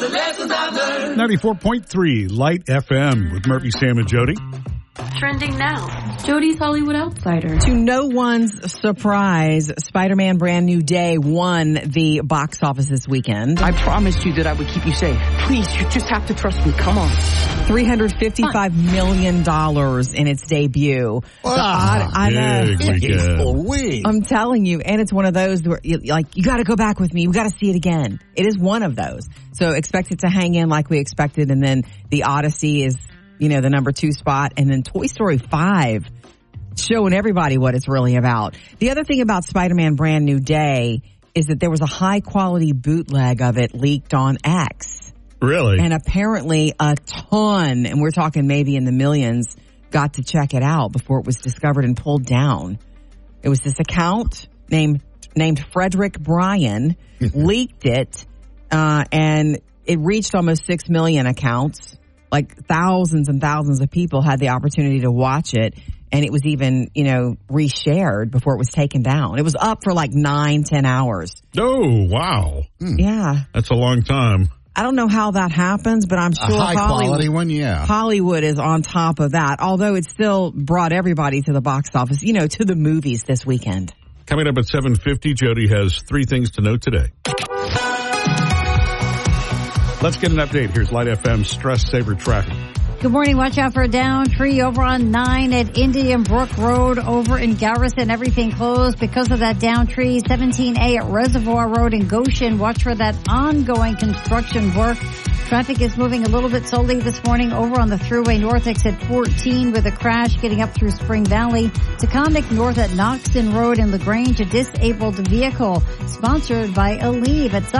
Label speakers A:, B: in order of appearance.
A: lessons I've learned.
B: 94.3 Light FM with Murphy, Sam, and Jody.
C: Trending now. Jody's Hollywood Outsider.
D: To no one's surprise, Spider-Man Brand New Day won the box office this weekend.
E: I promised you that I would keep you safe. Please, you just have to trust me. Come on.
D: $355 million in its debut.
F: Wow.
D: I know.
F: Weekend.
D: I'm telling you, and it's one of those where you got to go back with me. We got to see it again. It is one of those. So expect it to hang in like we expected, and then the Odyssey is, the number 2 spot, and then Toy Story 5 showing everybody what it's really about. The other thing about Spider-Man Brand New Day is that there was a high-quality bootleg of it leaked on X.
B: Really?
D: And apparently a ton, and we're talking maybe in the millions, got to check it out before it was discovered and pulled down. It was this account named Frederick Bryan leaked it, and it reached almost 6 million accounts. Like thousands and thousands of people had the opportunity to watch it, and it was even, reshared before it was taken down. It was up for like 9-10 hours.
B: Oh, wow.
D: Yeah.
B: That's a long time.
D: I don't know how that happens, but I'm sure
F: a high quality one, yeah.
D: Hollywood is on top of that, although it still brought everybody to the box office, to the movies this weekend.
B: Coming up at 7:50, Jody has 3 things to note today. Let's get an update. Here's Light FM Stress Saver Traffic.
G: Good morning. Watch out for a down tree over on 9 at Indian Brook Road over in Garrison. Everything closed because of that down tree. 17A at Reservoir Road in Goshen. Watch for that ongoing construction work. Traffic is moving a little bit slowly this morning over on the Thruway North exit 14 with a crash getting up through Spring Valley. Taconic North at Knoxton Road in LaGrange, a disabled vehicle sponsored by Aleve at